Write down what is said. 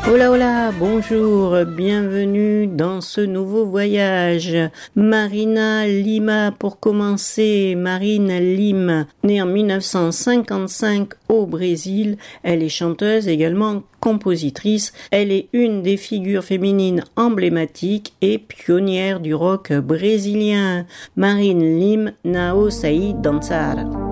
Hola hola, bonjour, bienvenue dans ce nouveau voyage. Marina Lima pour commencer. Marina Lima, née en 1955 au Brésil, elle est chanteuse, également compositrice. Elle est une des figures féminines emblématiques et pionnières du rock brésilien. Marina Lima não sei dançar.